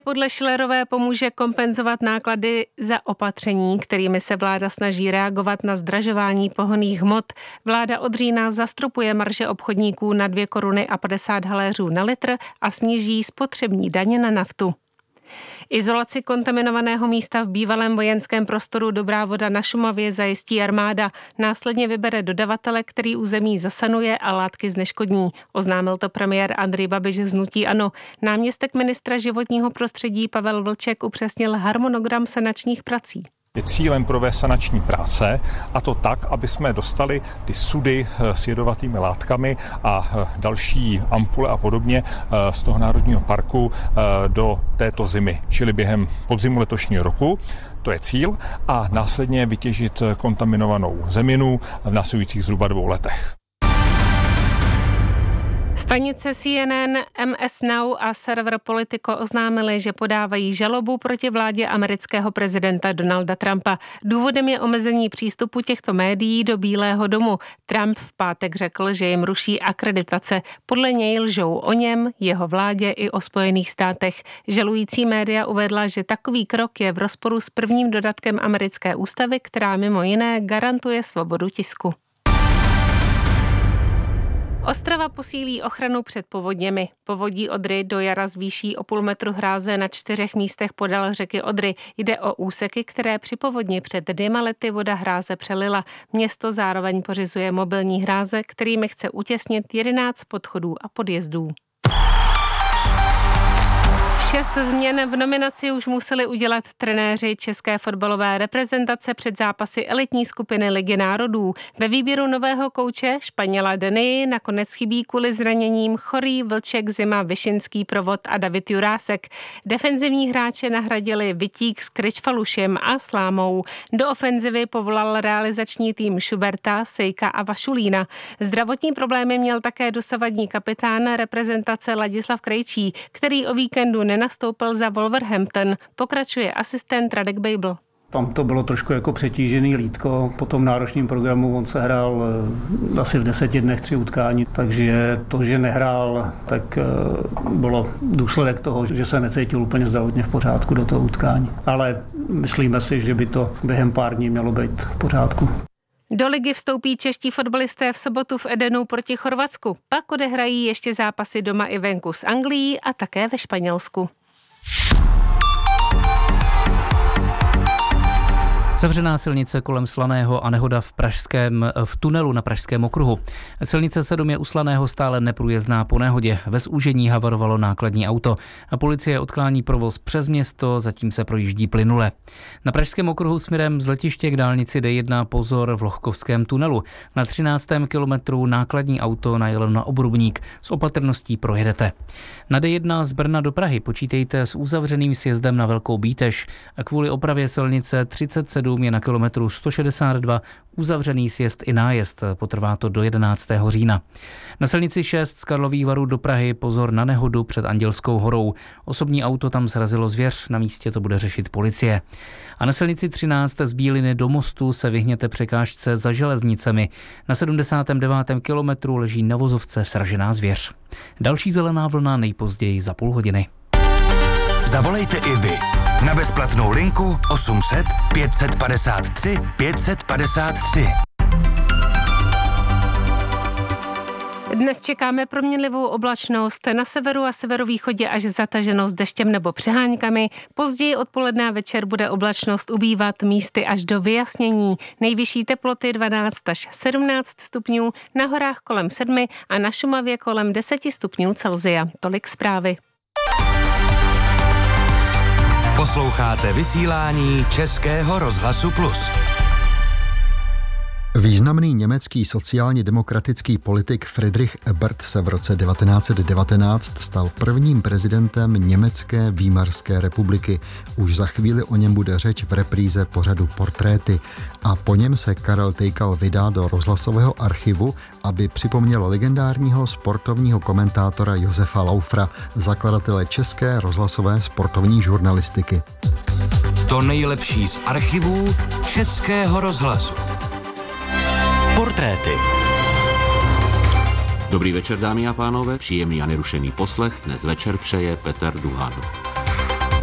Podle Schillerové pomůže kompenzovat náklady za opatření, kterými se vláda snaží reagovat na zdražování pohonných hmot. Vláda od října zastropuje marže obchodníků na 2 koruny a 50 haléřů na litr a sníží spotřební daně na naftu. Izolaci kontaminovaného místa v bývalém vojenském prostoru Dobrá Voda na Šumavě zajistí armáda. Následně vybere dodavatele, který území zasanuje a látky zneškodní. Oznámil to premiér Andrej Babiš z hnutí ANO. Náměstek ministra životního prostředí Pavel Vlček upřesnil harmonogram sanačních prací. Je cílem provést sanační práce, a to tak, aby jsme dostali ty sudy s jedovatými látkami a další ampule a podobně z toho národního parku do této zimy, čili během podzimu letošního roku. To je cíl, a následně vytěžit kontaminovanou zeminu v následujících zhruba 2 letech. Stanice CNN, MS Now a server Politico oznámili, že podávají žalobu proti vládě amerického prezidenta Donalda Trumpa. Důvodem je omezení přístupu těchto médií do Bílého domu. Trump v pátek řekl, že jim ruší akreditace. Podle něj lžou o něm, jeho vládě i o Spojených státech. Žalující média uvedla, že takový krok je v rozporu s prvním dodatkem americké ústavy, která mimo jiné garantuje svobodu tisku. Ostrava posílí ochranu před povodněmi. Povodí Odry do jara zvýší o 0,5 metru hráze na 4 místech podél řeky Odry. Jde o úseky, které při povodni před 2 lety voda hráze přelila. Město zároveň pořizuje mobilní hráze, kterými chce utěsnit 11 podchodů a podjezdů. 6 změn v nominaci už museli udělat trenéři české fotbalové reprezentace před zápasy elitní skupiny Ligy národů. Ve výběru nového kouče Španěla Denii nakonec chybí kvůli zraněním Chorý, Vlček, Zima, Višinský, Provod a David Jurásek. Defenzivní hráče nahradili Vitík s Kryčfalušem a Slámou. Do ofenzivy povolal realizační tým Schuberta, Sejka a Vašulína. Zdravotní problémy měl také dosavadní kapitán reprezentace Ladislav Krejčí, který o víkendu nenastoupil za Wolverhampton, pokračuje asistent Radek Bejbl. Tam to bylo trošku jako přetížený lítko, po tom náročném programu on se hrál asi v 10 dnech 3 utkání, takže to, že nehrál, tak bylo důsledek toho, že se necítil úplně zdravotně v pořádku do toho utkání. Ale myslíme si, že by to během pár dní mělo být v pořádku. Do ligy vstoupí čeští fotbalisté v sobotu v Edenu proti Chorvatsku. Pak odehrají ještě zápasy doma i venku s Anglií a také ve Španělsku. Zavřená silnice kolem Slaného a nehoda v tunelu na Pražském okruhu. Silnice 7 je u Slaného stále neprůjezdná po nehodě. Ve zúžení havarovalo nákladní auto. Policie odklání provoz přes město, zatím se projíždí plynule. Na Pražském okruhu směrem z letiště k dálnici D1 pozor v Lohkovském tunelu. Na 13. kilometru nákladní auto najelo na obrubník. S opatrností projedete. Na D1 z Brna do Prahy počítejte s uzavřeným sjezdem na Velkou Bíteš. A kvůli opravě silnice 37 je na kilometru 162 uzavřený sjezd i nájezd. Potrvá to do 11. října. Na silnici 6 z Karlových Varů do Prahy pozor na nehodu před Andělskou horou. Osobní auto tam srazilo zvěř, na místě to bude řešit policie. A na silnici 13 z Bíliny do Mostu se vyhněte překážce za železnicemi. Na 79. kilometru leží na vozovce sražená zvěř. Další zelená vlna nejpozději za půl hodiny. Zavolejte i vy na bezplatnou linku 800 553 553. Dnes čekáme proměnlivou oblačnost, na severu a severovýchodě až zataženost deštěm nebo přeháňkami. Později odpoledne a večer bude oblačnost ubývat místy až do vyjasnění. Nejvyšší teploty 12 až 17 stupňů, na horách kolem 7 a na Šumavě kolem 10 stupňů Celsia. Tolik zprávy. Posloucháte vysílání Českého rozhlasu Plus. Významný německý sociálně demokratický politik Friedrich Ebert se v roce 1919 stal prvním prezidentem Německé Výmarské republiky. Už za chvíli o něm bude řeč v repríze pořadu Portréty. A po něm se Karel Tejkal vydá do rozhlasového archivu, aby připomněl legendárního sportovního komentátora Josefa Laufra, zakladatele české rozhlasové sportovní žurnalistiky. To nejlepší z archivů Českého rozhlasu. Portréty. Dobrý večer, dámy a pánové, příjemný a nerušený poslech dnes večer přeje Petr Duhan.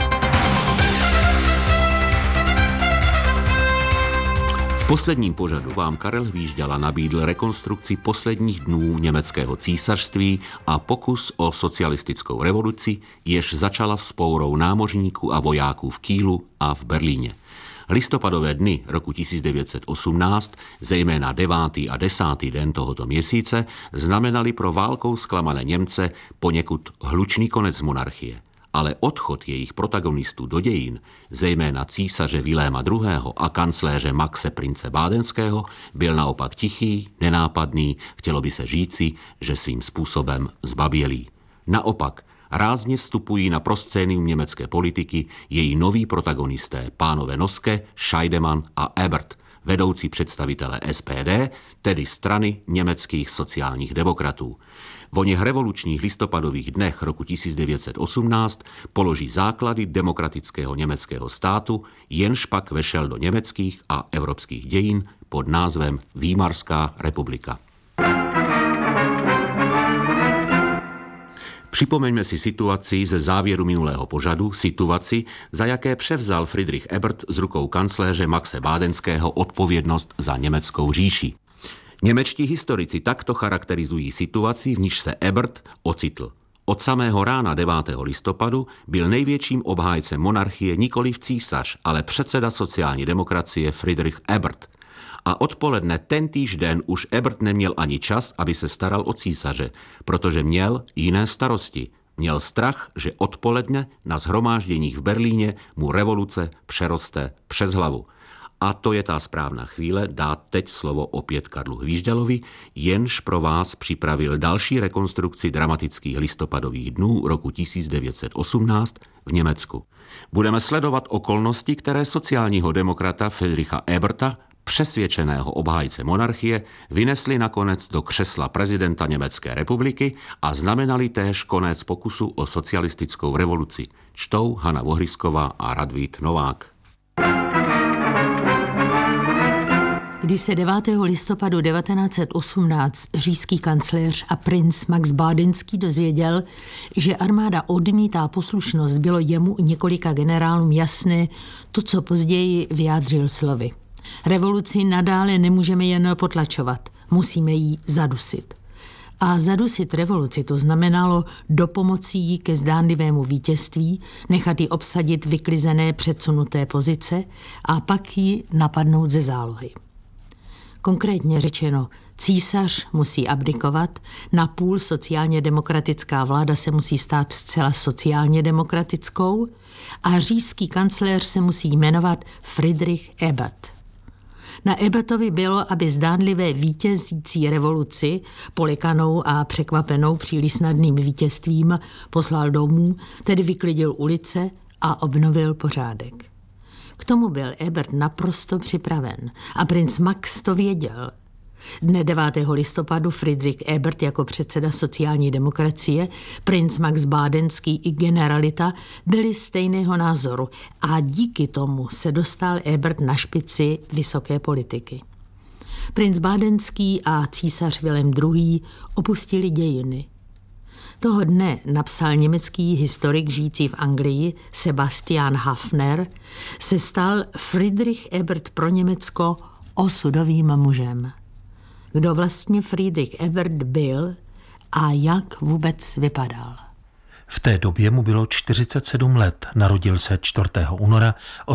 posledním pořadu vám Karel Hvížďala nabídl rekonstrukci posledních dnů německého císařství a pokus o socialistickou revoluci, jež začala vzpourou námořníků a vojáků v Kielu a v Berlíně. Listopadové dny roku 1918, zejména 9. a 10. den tohoto měsíce, znamenaly pro válkou zklamané Němce poněkud hlučný konec monarchie. Ale odchod jejich protagonistů do dějin, zejména císaře Viléma II. A kancléře Maxe Prince Bádenského, byl naopak tichý, nenápadný, chtělo by se říci, že svým způsobem zbabělý. Naopak, rázně vstupují na proscénium německé politiky její noví protagonisté, pánové Noske, Scheidemann a Ebert, vedoucí představitelé SPD, tedy strany německých sociálních demokratů. V oněch revolučních listopadových dnech roku 1918 položí základy demokratického německého státu, jenž pak vešel do německých a evropských dějin pod názvem Výmarská republika. Připomeňme si situaci ze závěru minulého pořadu, situaci, za jaké převzal Friedrich Ebert z rukou kancléře Maxe Bádenského odpovědnost za německou říši. Němečtí historici takto charakterizují situaci, v níž se Ebert ocitl. Od samého rána 9. listopadu byl největším obhájcem monarchie nikoliv císař, ale předseda sociální demokracie Friedrich Ebert. A odpoledne tentýž den už Ebert neměl ani čas, aby se staral o císaře, protože měl jiné starosti. Měl strach, že odpoledne na shromážděních v Berlíně mu revoluce přeroste přes hlavu. A to je ta správná chvíle dát teď slovo opět Karlu Hvížďalovi, jenž pro vás připravil další rekonstrukci dramatických listopadových dnů roku 1918 v Německu. Budeme sledovat okolnosti, které sociálního demokrata Friedricha Eberta, přesvědčeného obhájce monarchie, vynesli nakonec do křesla prezidenta Německé republiky a znamenali též konec pokusu o socialistickou revoluci. Čtou Hana Vohrysková a Radvít Novák. Když se 9. listopadu 1918 říšský kancléř a princ Max Bádenský dozvěděl, že armáda odmítá poslušnost, bylo jemu i několika generálům jasné to, co později vyjádřil slovy. Revoluci nadále nemůžeme jen potlačovat, musíme ji zadusit. A zadusit revoluci to znamenalo dopomoci jí ke zdánlivému vítězství, nechat ji obsadit vyklizené předsunuté pozice a pak ji napadnout ze zálohy. Konkrétně řečeno, císař musí abdikovat, napůl sociálně demokratická vláda se musí stát zcela sociálně demokratickou a říšský kancléř se musí jmenovat Friedrich Ebert. Na Ebertovi bylo, aby zdánlivé vítězící revoluci, polikanou a překvapenou příliš snadným vítězstvím, poslal domů, tedy vyklidil ulice a obnovil pořádek. K tomu byl Ebert naprosto připraven a princ Max to věděl. Dne 9. listopadu Friedrich Ebert jako předseda sociální demokracie, princ Max Bádenský i generalita byli stejného názoru a díky tomu se dostal Ebert na špici vysoké politiky. Princ Bádenský a císař Vilém II. Opustili dějiny. Toho dne napsal německý historik žijící v Anglii Sebastian Hafner, se stal Friedrich Ebert pro Německo osudovým mužem. Kdo vlastně Friedrich Ebert byl a jak vůbec vypadal? V té době mu bylo 47 let, narodil se 4. února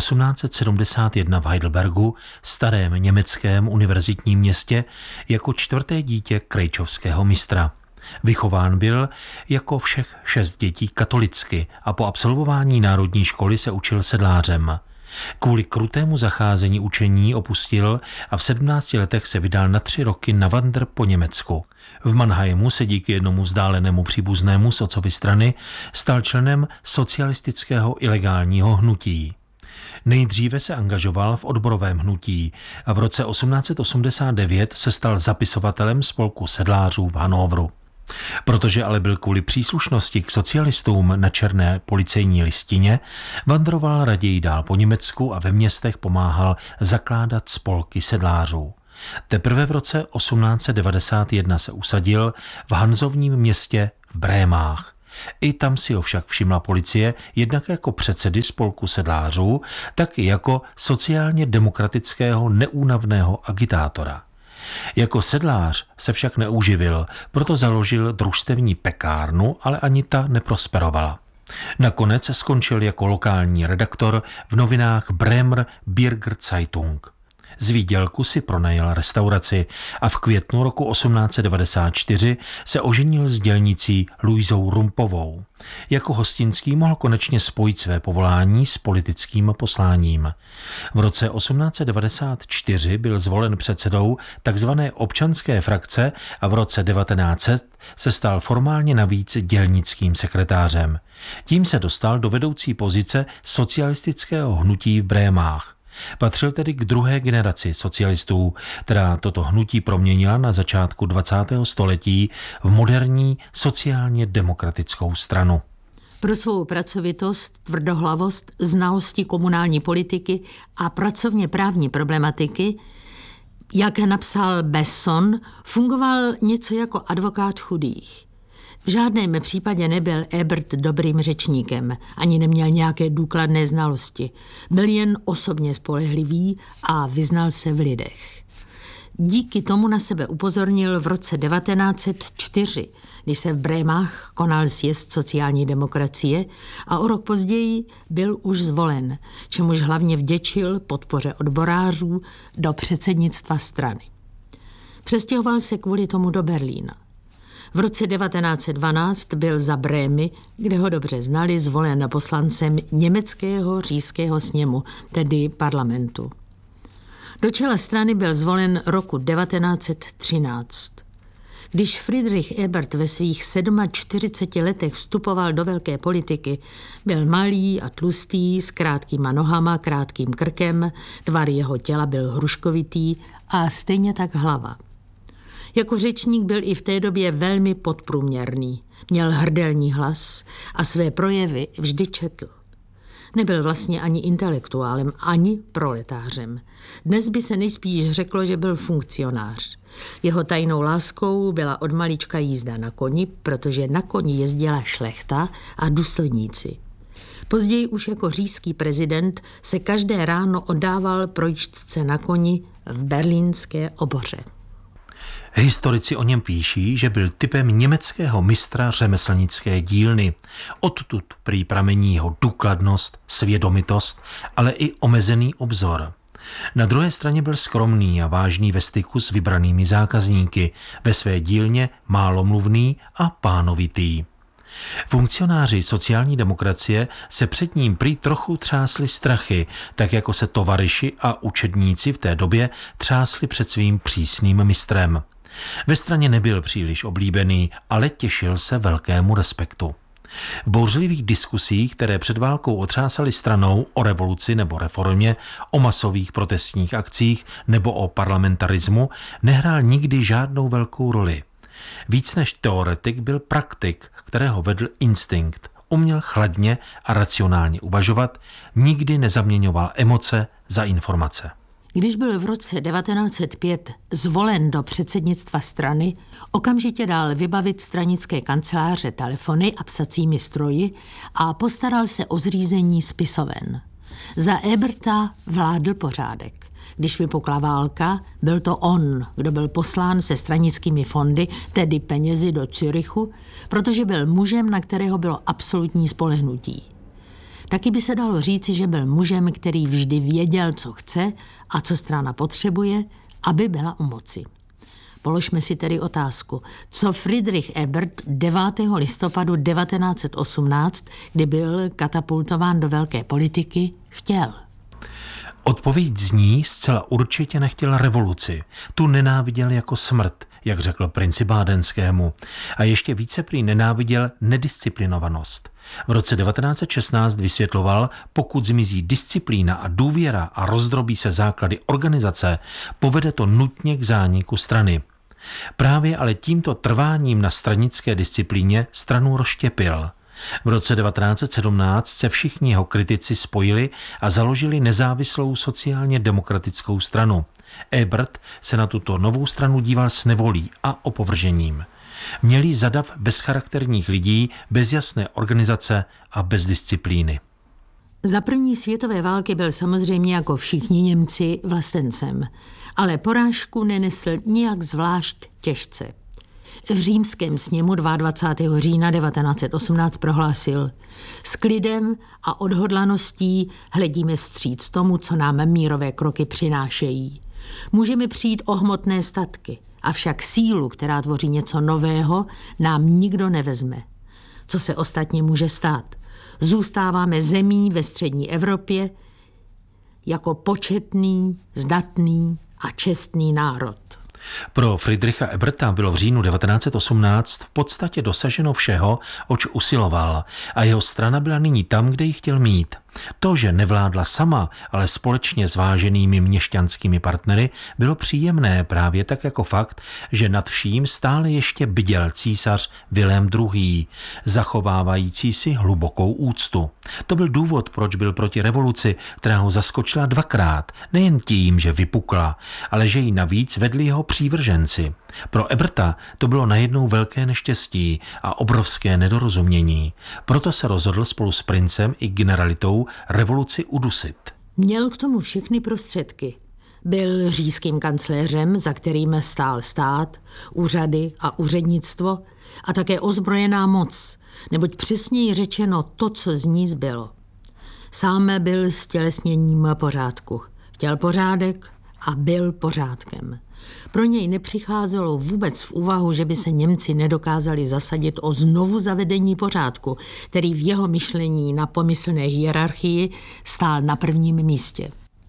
1871 v Heidelbergu, starém německém univerzitním městě, jako 4. dítě krejčovského mistra. Vychován byl jako všech 6 dětí katolicky a po absolvování národní školy se učil sedlářem. Kvůli krutému zacházení učení opustil a v 17 letech se vydal na 3 roky na vandr po Německu. V Mannheimu se díky jednomu vzdálenému příbuznému z otcovy strany stal členem socialistického ilegálního hnutí. Nejdříve se angažoval v odborovém hnutí a v roce 1889 se stal zapisovatelem spolku sedlářů v Hannoveru. Protože ale byl kvůli příslušnosti k socialistům na černé policejní listině, vandroval raději dál po Německu a ve městech pomáhal zakládat spolky sedlářů. Teprve v roce 1891 se usadil v hanzovním městě v Brémách. I tam si ho však všimla policie jednak jako předsedy spolku sedlářů, tak i jako sociálně demokratického neúnavného agitátora. Jako sedlář se však neuživil, proto založil družstevní pekárnu, ale ani ta neprosperovala. Nakonec skončil jako lokální redaktor v novinách Bremer Bürger Zeitung. Z výdělku si pronajal restauraci a v květnu roku 1894 se oženil s dělnicí Luisou Rumpovou. Jako hostinský mohl konečně spojit své povolání s politickým posláním. V roce 1894 byl zvolen předsedou tzv. Občanské frakce a v roce 1900 se stal formálně navíc dělnickým sekretářem. Tím se dostal do vedoucí pozice socialistického hnutí v Brémách. Patřil tedy k druhé generaci socialistů, která toto hnutí proměnila na začátku 20. století v moderní sociálně demokratickou stranu. Pro svou pracovitost, tvrdohlavost, znalosti komunální politiky a pracovně právní problematiky, jak napsal Besson, fungoval něco jako advokát chudých. V žádném případě nebyl Ebert dobrým řečníkem, ani neměl nějaké důkladné znalosti. Byl jen osobně spolehlivý a vyznal se v lidech. Díky tomu na sebe upozornil v roce 1904, kdy se v Brémách konal sjezd sociální demokracie a o rok později byl už zvolen, čemuž hlavně vděčil podpoře odborářů do předsednictva strany. Přestěhoval se kvůli tomu do Berlína. V roce 1912 byl za Brémy, kde ho dobře znali, zvolen poslancem německého říšského sněmu, tedy parlamentu. Do čela strany byl zvolen roku 1913. Když Friedrich Ebert ve svých 47 letech vstupoval do velké politiky, byl malý a tlustý, s krátkýma nohama, krátkým krkem, tvar jeho těla byl hruškovitý a stejně tak hlava. Jako řečník byl i v té době velmi podprůměrný. Měl hrdelní hlas a své projevy vždy četl. Nebyl vlastně ani intelektuálem, ani proletářem. Dnes by se nejspíš řeklo, že byl funkcionář. Jeho tajnou láskou byla od malička jízda na koni, protože na koni jezdila šlechta a důstojníci. Později už jako říšský prezident se každé ráno oddával projížďce na koni v berlínské oboře. Historici o něm píší, že byl typem německého mistra řemeslnické dílny. Odtud prý pramení jeho důkladnost, svědomitost, ale i omezený obzor. Na druhé straně byl skromný a vážný ve styku s vybranými zákazníky, ve své dílně málomluvný a pánovitý. Funkcionáři sociální demokracie se před ním prý trochu třásli strachy, tak jako se tovaryši a učedníci v té době třásli před svým přísným mistrem. Ve straně nebyl příliš oblíbený, ale těšil se velkému respektu. V bouřlivých diskusích, které před válkou otřásaly stranou o revoluci nebo reformě, o masových protestních akcích nebo o parlamentarismu, nehrál nikdy žádnou velkou roli. Víc než teoretik byl praktik, kterého vedl instinkt. Uměl chladně a racionálně uvažovat, nikdy nezaměňoval emoce za informace. Když byl v roce 1905 zvolen do předsednictva strany, okamžitě dal vybavit stranické kanceláře telefony a psacími stroji a postaral se o zřízení spisoven. Za Eberta vládl pořádek. Když vypukla válka, byl to on, kdo byl poslán se stranickými fondy, tedy penězi do Zürichu, protože byl mužem, na kterého bylo absolutní spolehnutí. Taky by se dalo říci, že byl mužem, který vždy věděl, co chce a co strana potřebuje, aby byla u moci. Položme si tedy otázku, co Friedrich Ebert 9. listopadu 1918, kdy byl katapultován do velké politiky, chtěl. Odpověď zní, zcela určitě nechtěl revoluci. Tu nenáviděl jako smrt, jak řekl princi Bádenskému. A ještě více prý nenáviděl nedisciplinovanost. V roce 1916 vysvětloval, pokud zmizí disciplína a důvěra a rozdrobí se základy organizace, povede to nutně k zániku strany. Právě ale tímto trváním na stranické disciplíně stranu rozštěpil. V roce 1917 se všichni jeho kritici spojili a založili nezávislou sociálně demokratickou stranu. Ebert se na tuto novou stranu díval s nevolí a opovržením. Měli za dav bezcharakterních lidí, bez jasné organizace a bez disciplíny. Za první světové války byl samozřejmě jako všichni Němci vlastencem, ale porážku nenesl nijak zvlášť těžce. V římském sněmu 22. října 1918 prohlásil: s klidem a odhodlaností hledíme vstříc tomu, co nám mírové kroky přinášejí. Můžeme přijít o hmotné statky, avšak sílu, která tvoří něco nového, nám nikdo nevezme. Co se ostatně může stát? Zůstáváme zemí ve střední Evropě jako početný, zdatný a čestný národ. Pro Friedricha Eberta bylo v říjnu 1918 v podstatě dosaženo všeho, oč usiloval, a jeho strana byla nyní tam, kde ji chtěl mít. To, že nevládla sama, ale společně s váženými měšťanskými partnery, bylo příjemné právě tak jako fakt, že nad vším stále ještě bděl císař Vilém II., zachovávající si hlubokou úctu. To byl důvod, proč byl proti revoluci, která ho zaskočila dvakrát, nejen tím, že vypukla, ale že ji navíc vedli jeho přívrženci. Pro Eberta to bylo najednou velké neštěstí a obrovské nedorozumění. Proto se rozhodl spolu s princem i generalitou revoluci udusit. Měl k tomu všechny prostředky. Byl říšským kancléřem, za kterým stál stát, úřady a úřednictvo a také ozbrojená moc, neboť přesněji řečeno to, co z ní zbylo. Sám byl stělesněním pořádku. Chtěl pořádek a byl pořádkem. Pro něj nepřicházelo vůbec v úvahu, že by se Němci nedokázali zasadit o znovu zavedení pořádku, který v jeho myšlení na pomyslné hierarchii stál na prvním místě.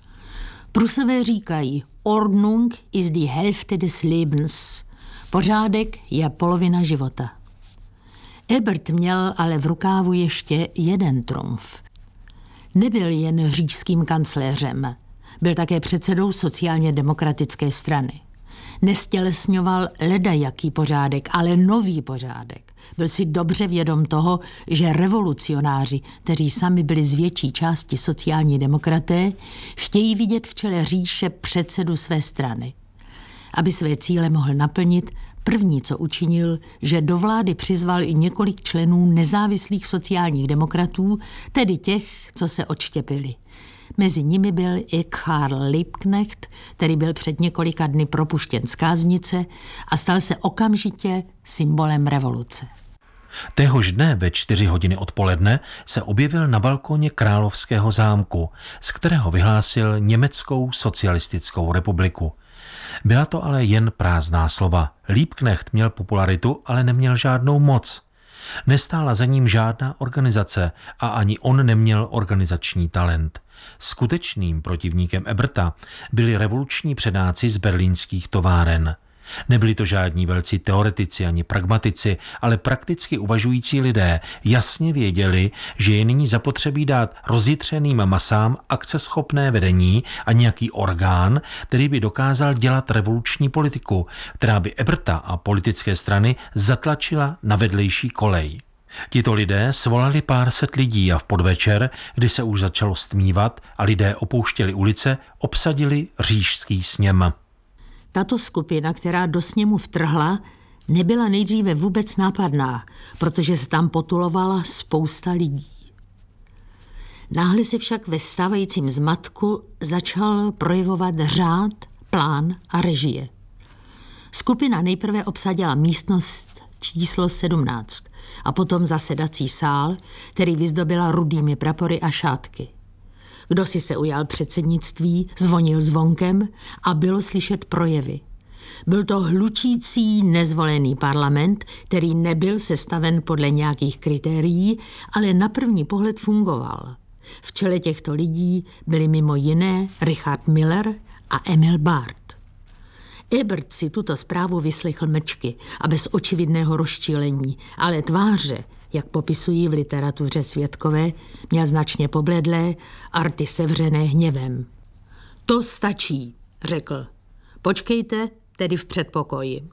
Prusové říkají, Ordnung ist die Hälfte des Lebens. Pořádek je polovina života. Ebert měl ale v rukávu ještě jeden trumf. Nebyl jen říšským kancléřem, byl také předsedou sociálně demokratické strany. Nestělesňoval ledajaký pořádek, ale nový pořádek. Byl si dobře vědom toho, že revolucionáři, kteří sami byli z větší části sociální demokraté, chtějí vidět v čele říše předsedu své strany. Aby své cíle mohl naplnit, první, co učinil, že do vlády přizval i několik členů nezávislých sociálních demokratů, tedy těch, co se odštěpili. Mezi nimi byl i Karl Liebknecht, který byl před několika dny propuštěn z káznice a stal se okamžitě symbolem revoluce. Téhož dne ve 4 hodiny odpoledne se objevil na balkoně Královského zámku, z kterého vyhlásil Německou socialistickou republiku. Byla to ale jen prázdná slova. Liebknecht měl popularitu, ale neměl žádnou moc. Nestála za ním žádná organizace a ani on neměl organizační talent. Skutečným protivníkem Eberta byli revoluční předáci z berlínských továren. Nebyli to žádní velcí teoretici ani pragmatici, ale prakticky uvažující lidé jasně věděli, že je nyní zapotřebí dát rozjitřeným masám akceschopné vedení a nějaký orgán, který by dokázal dělat revoluční politiku, která by Eberta a politické strany zatlačila na vedlejší kolej. Tito lidé svolali pár set lidí a v podvečer, kdy se už začalo stmívat a lidé opouštěli ulice, obsadili říšský sněm. Tato skupina, která do sněmu vtrhla, nebyla nejdříve vůbec nápadná, protože se tam potulovala spousta lidí. Náhle se však ve stávajícím zmatku začal projevovat řád, plán a režie. Skupina nejprve obsadila místnost číslo 17 a potom zasedací sál, který vyzdobila rudými prapory a šátky. Kdo si se ujal předsednictví, zvonil zvonkem a bylo slyšet projevy. Byl to hlučící nezvolený parlament, který nebyl sestaven podle nějakých kritérií, ale na první pohled fungoval. V čele těchto lidí byli mimo jiné Richard Miller a Emil Barth. Ebert si tuto zprávu vyslechl mlčky a bez očividného rozčílení, ale tváře, jak popisují v literatuře svědkové, měl značně pobledlé a rty sevřené hněvem. To stačí, řekl. Počkejte tedy v předpokoji.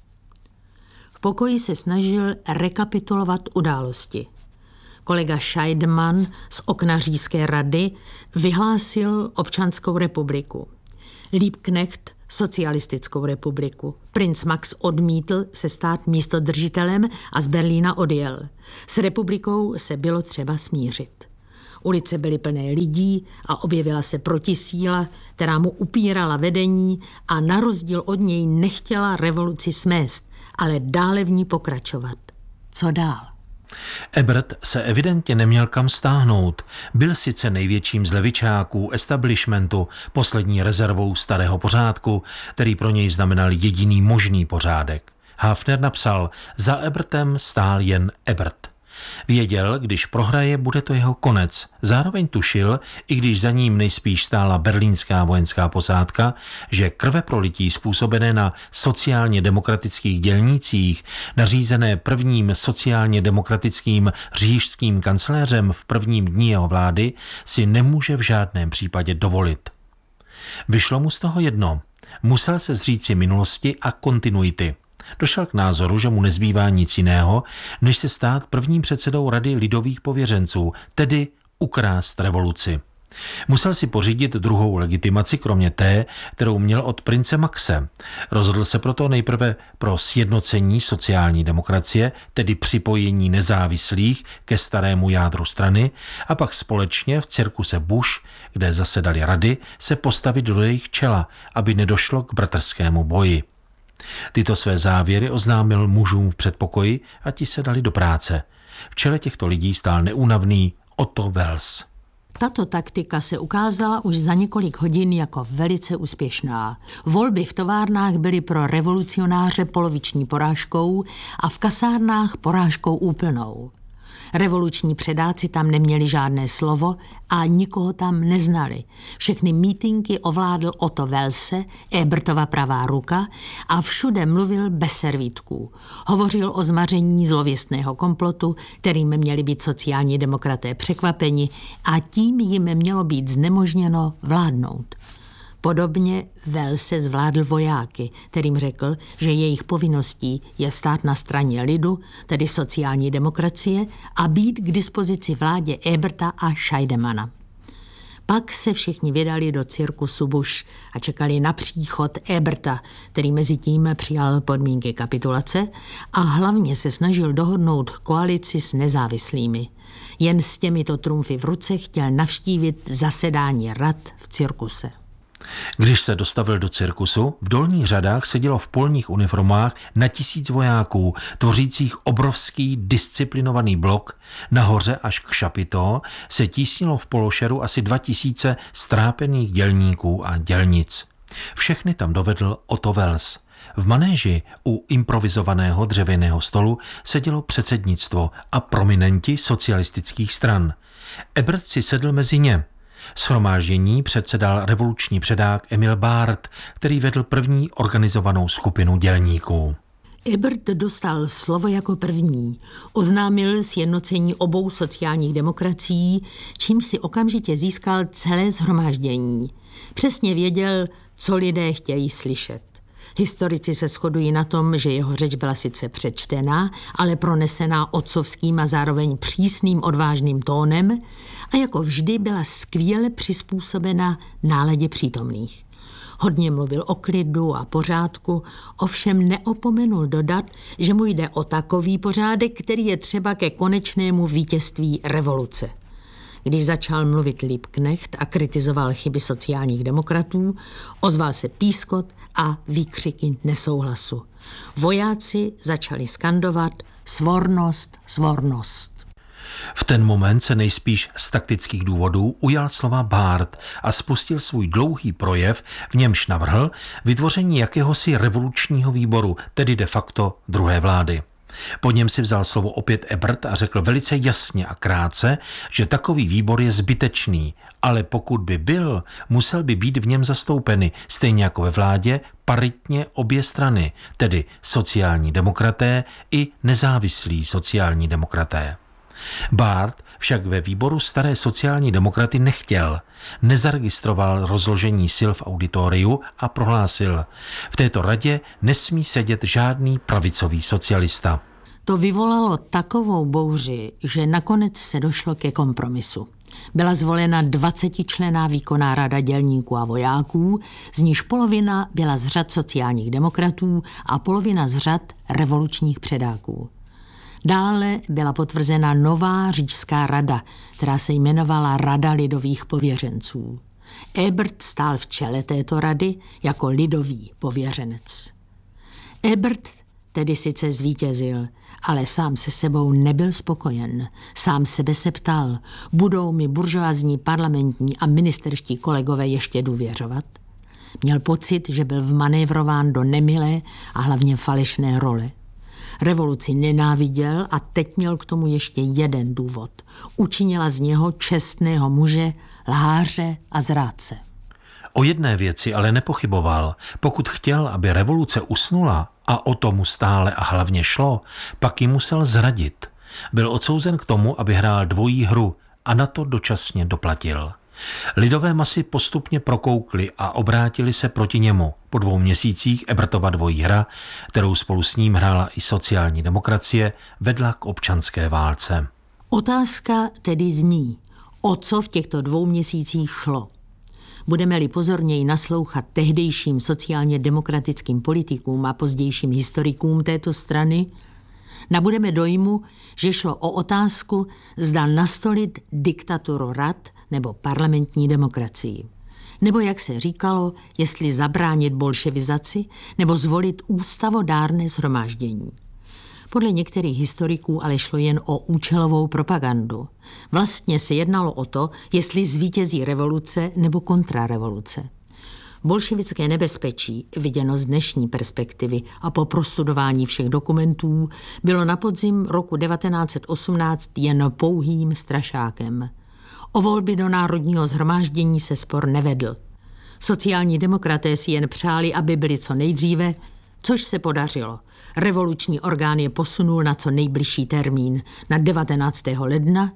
V pokoji se snažil rekapitulovat události. Kolega Scheidemann z okna Říšské rady vyhlásil občanskou republiku. Liebknecht socialistickou republiku. Princ Max odmítl se stát místodržitelem a z Berlína odjel. S republikou se bylo třeba smířit. Ulice byly plné lidí a objevila se protisíla, která mu upírala vedení a na rozdíl od něj nechtěla revoluci smést, ale dále v ní pokračovat. Co dál? Ebert se evidentně neměl kam stáhnout. Byl sice největším z levičáků establishmentu, poslední rezervou starého pořádku, který pro něj znamenal jediný možný pořádek. Hafner napsal, za Ebertem stál jen Ebert. Věděl, když prohraje, bude to jeho konec. Zároveň tušil, i když za ním nejspíš stála berlínská vojenská posádka, že krveprolití způsobené na sociálně demokratických dělnících, nařízené prvním sociálně demokratickým říšským kancléřem v prvním dni jeho vlády, si nemůže v žádném případě dovolit. Vyšlo mu z toho jedno. Musel se zříci minulosti a kontinuity. Došel k názoru, že mu nezbývá nic jiného, než se stát prvním předsedou Rady lidových pověřenců, tedy ukrást revoluci. Musel si pořídit druhou legitimaci, kromě té, kterou měl od prince Maxe. Rozhodl se proto nejprve pro sjednocení sociální demokracie, tedy připojení nezávislých ke starému jádru strany, a pak společně v cirkuse Bush, kde zasedaly rady, se postavit do jejich čela, aby nedošlo k bratrskému boji. Tyto své závěry oznámil mužům v předpokoji a ti se dali do práce. V čele těchto lidí stál neúnavný Otto Wels. Tato taktika se ukázala už za několik hodin jako velice úspěšná. Volby v továrnách byly pro revolucionáře poloviční porážkou a v kasárnách porážkou úplnou. Revoluční předáci tam neměli žádné slovo a nikoho tam neznali. Všechny mítinky ovládl Otto Welse, Ebertova pravá ruka, a všude mluvil bez servítků. Hovořil o zmaření zlověstného komplotu, kterým měli být sociální demokraté překvapeni, a tím jim mělo být znemožněno vládnout. Podobně Welse zvládl vojáky, kterým řekl, že jejich povinností je stát na straně lidu, tedy sociální demokracie, a být k dispozici vládě Eberta a Scheidemana. Pak se všichni vydali do cirkusu Bush a čekali na příchod Eberta, který mezi tím přijal podmínky kapitulace a hlavně se snažil dohodnout koalici s nezávislými. Jen s těmito trumfy v ruce chtěl navštívit zasedání rad v cirkuse. Když se dostavil do cirkusu, v dolních řadách sedělo v polních uniformách na 1000 vojáků, tvořících obrovský disciplinovaný blok. Nahoře až k šapito se tísnilo v pološeru asi 2000 strápených dělníků a dělnic. Všechny tam dovedl Otto Wels. V manéži u improvizovaného dřevěného stolu sedělo předsednictvo a prominenti socialistických stran. Ebert si sedl mezi ně. Shromáždění předsedal revoluční předák Emil Barth, který vedl první organizovanou skupinu dělníků. Ebert dostal slovo jako první. Oznámil sjednocení obou sociálních demokracií, čím si okamžitě získal celé shromáždění. Přesně věděl, co lidé chtějí slyšet. Historici se shodují na tom, že jeho řeč byla sice přečtená, ale pronesená otcovským a zároveň přísným odvážným tónem a jako vždy byla skvěle přizpůsobena náladě přítomných. Hodně mluvil o klidu a pořádku, ovšem neopomenul dodat, že mu jde o takový pořádek, který je třeba ke konečnému vítězství revoluce. Když začal mluvit Liebknecht a kritizoval chyby sociálních demokratů, ozval se pískot a výkřiky nesouhlasu. Vojáci začali skandovat svornost, svornost. V ten moment se nejspíš z taktických důvodů ujal slova Barth a spustil svůj dlouhý projev, v němž navrhl vytvoření jakéhosi revolučního výboru, tedy de facto druhé vlády. Po něm si vzal slovo opět Ebert a řekl velice jasně a krátce, že takový výbor je zbytečný, ale pokud by byl, musel by být v něm zastoupeny, stejně jako ve vládě, paritně obě strany, tedy sociální demokraté i nezávislí sociální demokraté. Barth však ve výboru staré sociální demokraty nechtěl, nezaregistroval rozložení sil v auditoriu a prohlásil, v této radě nesmí sedět žádný pravicový socialista. To vyvolalo takovou bouři, že nakonec se došlo ke kompromisu. Byla zvolena 20členná výkonná rada dělníků a vojáků, z níž polovina byla z řad sociálních demokratů a polovina z řad revolučních předáků. Dále byla potvrzena nová říšská rada, která se jmenovala Rada lidových pověřenců. Ebert stál v čele této rady jako lidový pověřenec. Ebert tedy sice zvítězil, ale sám se sebou nebyl spokojen. Sám sebe se ptal, budou mi buržoazní parlamentní a ministerští kolegové ještě důvěřovat? Měl pocit, že byl vmanévrován do nemilé a hlavně falešné role. Revoluci nenáviděl a teď měl k tomu ještě jeden důvod. Učinila z něho čestného muže, lháře a zrádce. O jedné věci ale nepochyboval. Pokud chtěl, aby revoluce usnula, a o tomu stále a hlavně šlo, pak ji musel zradit. Byl odsouzen k tomu, aby hrál dvojí hru a na to dočasně doplatil. Lidové masy postupně prokoukly a obrátili se proti němu. Po 2 měsících Ebertova dvojí hra, kterou spolu s ním hrála i sociální demokracie, vedla k občanské válce. Otázka tedy zní, o co v těchto 2 měsících šlo. Budeme-li pozorněji naslouchat tehdejším sociálně demokratickým politikům a pozdějším historikům této strany, nabudeme dojmu, že šlo o otázku, zda nastolit diktaturu rad nebo parlamentní demokracii. Nebo, jak se říkalo, jestli zabránit bolševizaci nebo zvolit ústavodárné shromáždění. Podle některých historiků ale šlo jen o účelovou propagandu. Vlastně se jednalo o to, jestli zvítězí revoluce nebo kontrarevoluce. Bolševické nebezpečí, viděno z dnešní perspektivy a po prostudování všech dokumentů, bylo na podzim roku 1918 jen pouhým strašákem. O volby do Národního shromáždění se spor nevedl. Sociální demokraté si jen přáli, aby byli co nejdříve, což se podařilo. Revoluční orgán je posunul na co nejbližší termín, na 19. ledna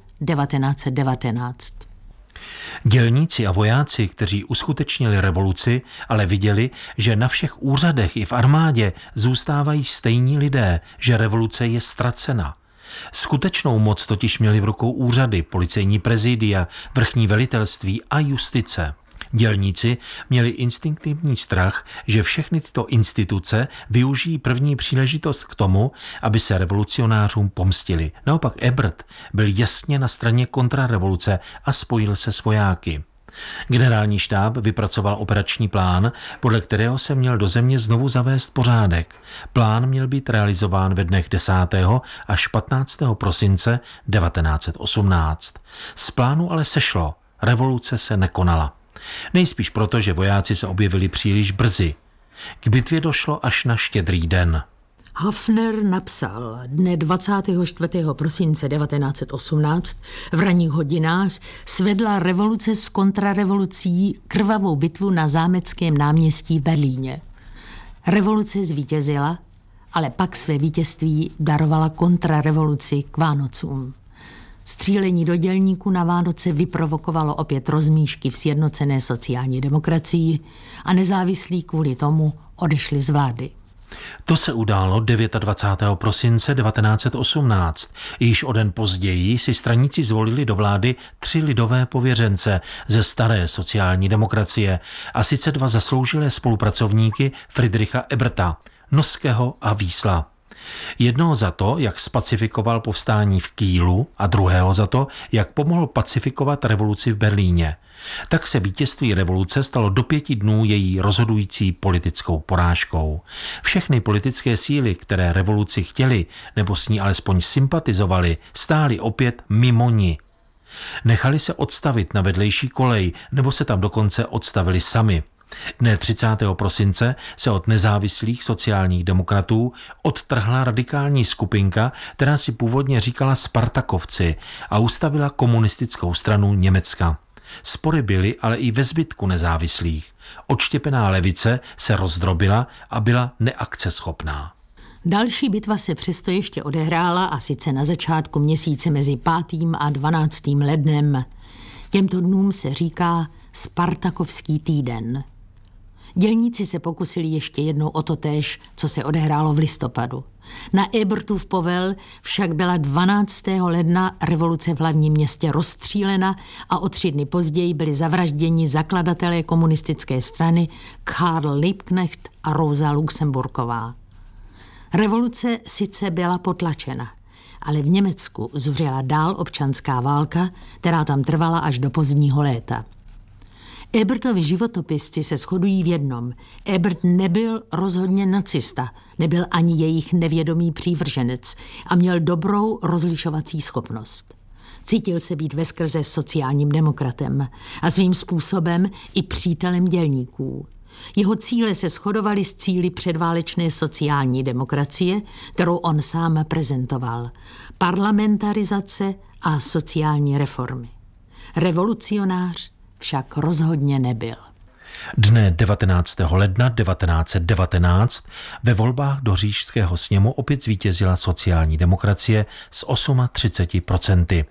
1919. Dělníci a vojáci, kteří uskutečnili revoluci, ale viděli, že na všech úřadech i v armádě zůstávají stejní lidé, že revoluce je ztracena. Skutečnou moc totiž měli v rukou úřady, policejní prezidia, vrchní velitelství a justice. Dělníci měli instinktivní strach, že všechny tyto instituce využijí první příležitost k tomu, aby se revolucionářům pomstili. Naopak Ebert byl jasně na straně kontrarevoluce a spojil se s vojáky. Generální štáb vypracoval operační plán, podle kterého se měl do země znovu zavést pořádek. Plán měl být realizován ve dnech 10. až 15. prosince 1918. Z plánu ale sešlo, revoluce se nekonala. Nejspíš proto, že vojáci se objevili příliš brzy. K bitvě došlo až na Štědrý den. Hafner napsal dne 24. prosince 1918 v ranních hodinách svedla revoluce s kontrarevolucí krvavou bitvu na Zámeckém náměstí v Berlíně. Revoluce zvítězila, ale pak své vítězství darovala kontrarevoluci k Vánocům. Střílení do dělníků na Vánoce vyprovokovalo opět rozmíšky v sjednocené sociální demokracii a nezávislí kvůli tomu odešli z vlády. To se událo 29. prosince 1918. Již o den později si straníci zvolili do vlády 3 lidové pověřence ze staré sociální demokracie, a sice 2 zasloužilé spolupracovníky Friedricha Eberta, Noského a Wiesla. Jednoho za to, jak spacifikoval povstání v Kielu, a druhého za to, jak pomohl pacifikovat revoluci v Berlíně. Tak se vítězství revoluce stalo do 5 dnů její rozhodující politickou porážkou. Všechny politické síly, které revoluci chtěly, nebo s ní alespoň sympatizovali, stály opět mimo ní. Nechali se odstavit na vedlejší kolej, nebo se tam dokonce odstavili sami. Dne 30. prosince se od nezávislých sociálních demokratů odtrhla radikální skupinka, která si původně říkala Spartakovci, a ustavila komunistickou stranu Německa. Spory byly ale i ve zbytku nezávislých. Odštěpená levice se rozdrobila a byla neakceschopná. Další bitva se přesto ještě odehrála, a sice na začátku měsíce mezi 5. a 12. lednem. Těmto dnům se říká Spartakovský týden. Dělníci se pokusili ještě jednou o to též, co se odehrálo v listopadu. Na Ebertův povel však byla 12. ledna revoluce v hlavním městě rozstřílena a o 3 dny později byli zavražděni zakladatelé komunistické strany Karl Liebknecht a Rosa Luxemburgová. Revoluce sice byla potlačena, ale v Německu zuřila dál občanská válka, která tam trvala až do pozdního léta. Ebertovi životopisci se shodují v jednom. Ebert nebyl rozhodně nacista, nebyl ani jejich nevědomý přívrženec a měl dobrou rozlišovací schopnost. Cítil se být veskrze sociálním demokratem a svým způsobem i přítelem dělníků. Jeho cíle se shodovaly s cíli předválečné sociální demokracie, kterou on sám prezentoval. Parlamentarizace a sociální reformy. Revolucionář však rozhodně nebyl. Dne 19. ledna 1919 ve volbách do Říšského sněmu opět zvítězila sociální demokracie s 38%.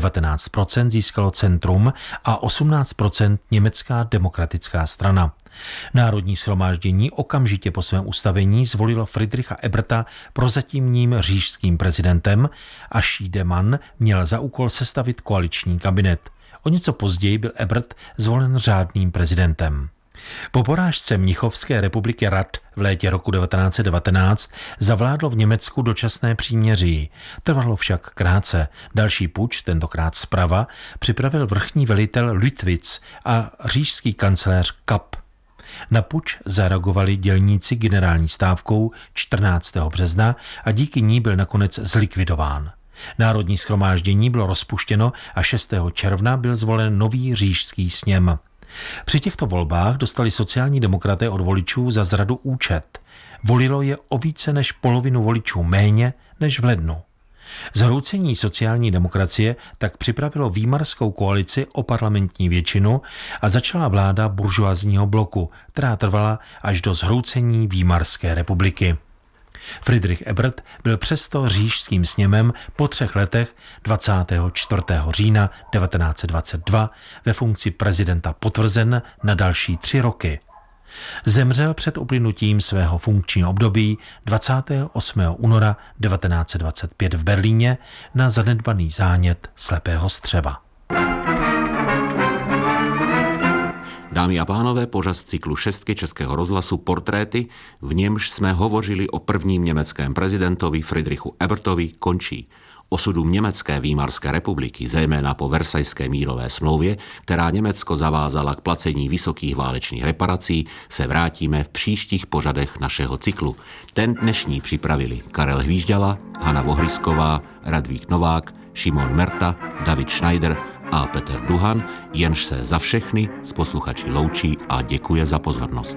19% získalo Centrum a 18% Německá demokratická strana. Národní shromáždění okamžitě po svém ustavení zvolilo Friedricha Eberta prozatímním říšským prezidentem a Schiedemann měl za úkol sestavit koaliční kabinet. O něco později byl Ebert zvolen řádným prezidentem. Po porážce Mnichovské republiky Rad v létě roku 1919 zavládlo v Německu dočasné příměří. Trvalo však krátce. Další puč, tentokrát zprava, připravil vrchní velitel Lüttwitz a říšský kancléř Kapp. Na puč zareagovali dělníci generální stávkou 14. března a díky ní byl nakonec zlikvidován. Národní shromáždění bylo rozpuštěno a 6. června byl zvolen nový říšský sněm. Při těchto volbách dostali sociální demokraté od voličů za zradu účet. Volilo je o více než polovinu voličů méně než v lednu. Zhroucení sociální demokracie tak připravilo výmarskou koalici o parlamentní většinu a začala vláda buržoazního bloku, která trvala až do zhroucení Výmarské republiky. Friedrich Ebert byl přesto říšským sněmem po 3 letech 24. října 1922 ve funkci prezidenta potvrzen na další 3 roky. Zemřel před uplynutím svého funkčního období 28. února 1925 v Berlíně na zanedbaný zánět slepého střeva. Dámy a pánové, pořad z cyklu 6 Českého rozhlasu Portréty, v němž jsme hovořili o prvním německém prezidentovi Friedrichu Ebertovi, končí. Osudům německé Výmarské republiky, zejména po Versajské mírové smlouvě, která Německo zavázala k placení vysokých válečných reparací, se vrátíme v příštích pořadech našeho cyklu. Ten dnešní připravili Karel Hvížďala, Hana Vohrysková, Radvík Novák, Šimon Merta, David Schneider a Petr Duhan, jenž se za všechny s posluchači loučí a děkuje za pozornost.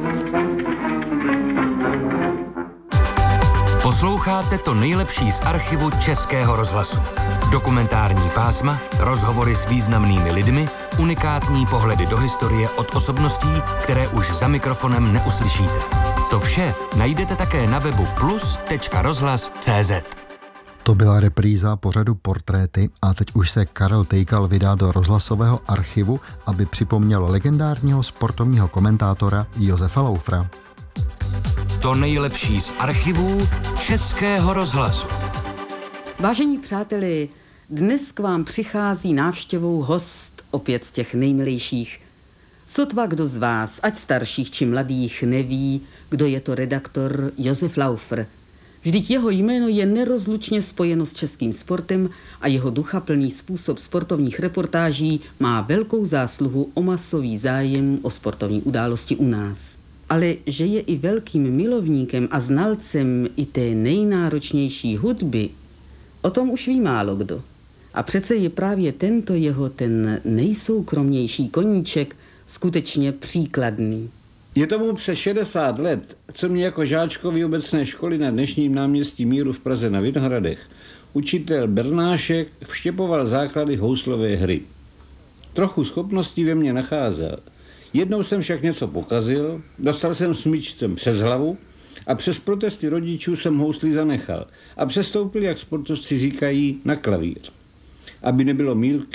Posloucháte to nejlepší z archivu Českého rozhlasu. Dokumentární pásma, rozhovory s významnými lidmi, unikátní pohledy do historie od osobností, které už za mikrofonem neuslyšíte. To vše najdete také na webu plus.rozhlas.cz. To byla repríza pořadu Portréty a teď už se Karel Tejkal vydá do rozhlasového archivu, aby připomněl legendárního sportovního komentátora Josefa Laufra. To nejlepší z archivů Českého rozhlasu. Vážení přáteli, dnes k vám přichází návštěvou host, opět z těch nejmilejších. Sotva kdo z vás, ať starších či mladých, neví, kdo je to redaktor Josef Laufer. Vždyť jeho jméno je nerozlučně spojeno s českým sportem a jeho duchaplný způsob sportovních reportáží má velkou zásluhu o masový zájem o sportovní události u nás. Ale že je i velkým milovníkem a znalcem i té nejnáročnější hudby, o tom už ví málo kdo. A přece je právě tento jeho ten nejsoukromnější koníček skutečně příkladný. Je tomu přes 60 let, co mě jako žáčkovi obecné školy na dnešním náměstí Míru v Praze na Vinohradech učitel Bernášek vštěpoval základy houslové hry. Trochu schopností ve mně nacházel. Jednou jsem však něco pokazil, dostal jsem smyčcem přes hlavu a přes protesty rodičů jsem hously zanechal a přestoupil, jak sportovci říkají, na klavír. Aby nebylo mýlky,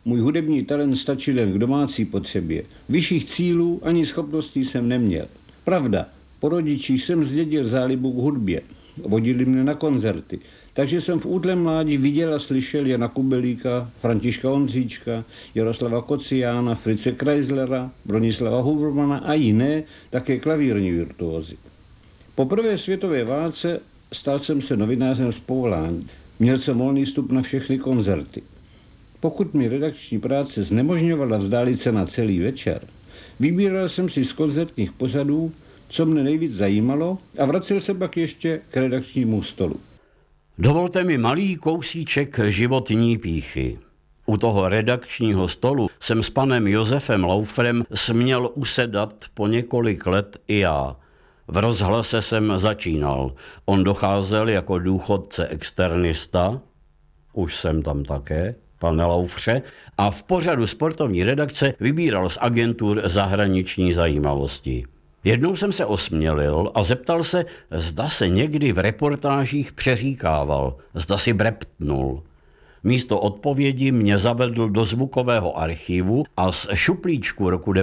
Můj hudební talent stačil jen k domácí potřebě. Vyšších cílů ani schopností jsem neměl. Pravda, po rodičích jsem zdědil zálibu k hudbě. Vodili mě na koncerty, takže jsem v útlém mládí viděl a slyšel Jana Kubelíka, Františka Ondříčka, Jaroslava Kociána, Frice Kreislera, Bronislava Hubermana a jiné, také klavírní virtuózy. Po prvé světové válce stal jsem se novinářem z povolání. Měl jsem volný vstup na všechny koncerty. Pokud mi redakční práce znemožňovala vzdálit se na celý večer, vybíral jsem si z koncertních pořadů, co mne nejvíc zajímalo, a vracel se pak ještě k redakčnímu stolu. Dovolte mi malý kousíček životní pýchy. U toho redakčního stolu jsem s panem Josefem Lauferem směl usedat po několik let i já. V rozhlase jsem začínal. On docházel jako důchodce externista, už jsem tam také, pane Laufře, a v pořadu sportovní redakce vybíral z agentur zahraniční zajímavosti. Jednou jsem se osmělil a zeptal se, zda se někdy v reportážích přeříkával, zda si breptnul. Místo odpovědi mě zavedl do zvukového archivu a z šuplíčku roku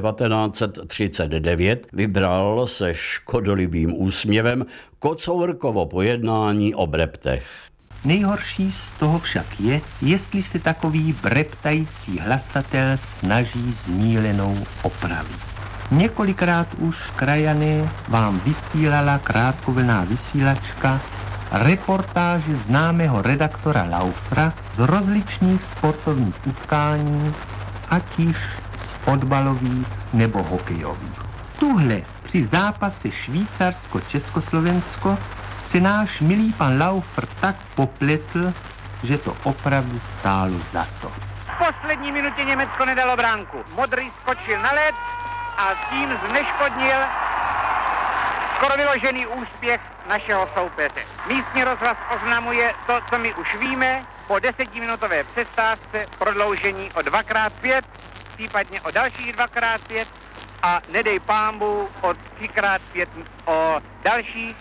1939 vybral se škodolibým úsměvem Kocourkovo pojednání o breptech. Nejhorší z toho však je, jestli se takový breptající hlasatel snaží zmílenou opravit. Několikrát už krajany vám vysílala krátkovlnná vysílačka reportáže známého redaktora Laufra z rozličných sportovních utkání, ať již fotbalových nebo hokejových. Tuhle při zápase Švýcarsko-Československo si náš milý pan Laufer tak popletl, že to opravdu stálo za to. V poslední minutě Německo nedalo bránku. Modrý skočil na led a tím zneškodnil skoro vyložený úspěch našeho soupeře. Místní rozhlas oznamuje to, co my už víme, po 10minutové přestávce prodloužení o 2x5, případně o dalších 2x5 a nedej pámbu o 3x5, o dalších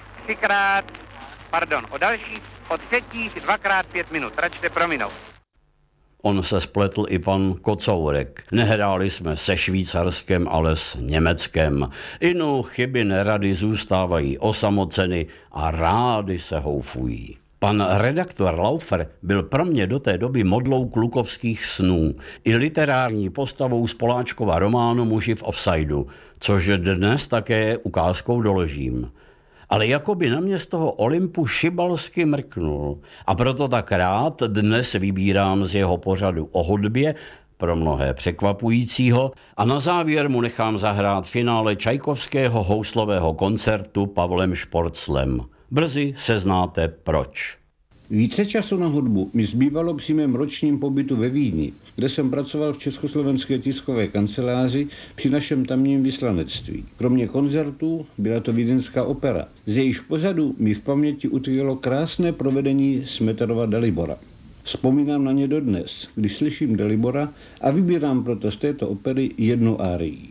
třetích 2x5 minut. Račte prominout. On se spletl i pan Kocourek. Nehráli jsme se Švýcarskem, ale s Německem. Inu chyby nerady zůstávají osamoceny a rády se houfují. Pan redaktor Laufer byl pro mě do té doby modlou klukovských snů i literární postavou z Poláčkova románu Muži v offsideu, což dnes také ukázkou doložím. Ale jakoby na mě z toho Olympu šibalsky mrknul a proto tak rád dnes vybírám z jeho pořadu o hudbě, pro mnohé překvapujícího, a na závěr mu nechám zahrát finále Čajkovského houslového koncertu Pavlem Šporclem. Brzy seznáte proč. Více času na hudbu mi zbývalo při mém ročním pobytu ve Vídni, kde jsem pracoval v Československé tiskové kanceláři při našem tamním vyslanectví. Kromě koncertů byla to vídeňská opera. Z jejíž pozadu mi v paměti utkvělo krásné provedení Smetanova Dalibora. Vzpomínám na ně dodnes, když slyším Dalibora, a vybírám proto z této opery jednu árii.